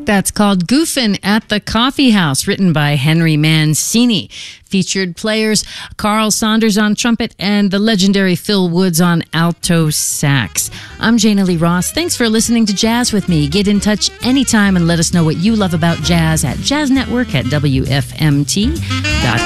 That's called Goofin' at the Coffee House, written by Henry Mancini. Featured players Carl Saunders on trumpet and the legendary Phil Woods on alto sax. I'm Jana Lee Ross. Thanks for listening to Jazz with me. Get in touch anytime and let us know what you love about jazz at jazznetwork@wfmt.com.